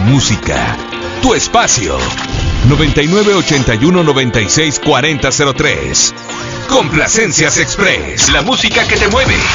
música, tu espacio. 9981-964003. Complacencias Express. La música que te mueve.